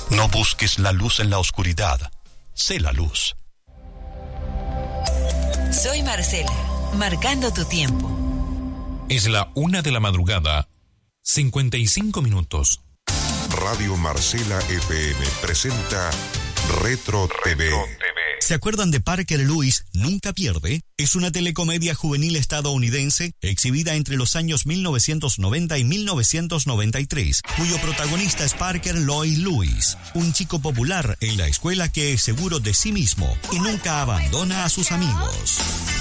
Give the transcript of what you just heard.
No busques la luz en la oscuridad. Sé la luz. Soy Marcela, marcando tu tiempo. Es la 1 de la madrugada, 55 minutos. Radio Marcela FM presenta Retro TV. ¿Se acuerdan de Parker Lewis Nunca Pierde? Es una telecomedia juvenil estadounidense exhibida entre los años 1990 y 1993, cuyo protagonista es Parker Lloyd Lewis, un chico popular en la escuela que es seguro de sí mismo y nunca abandona a sus amigos.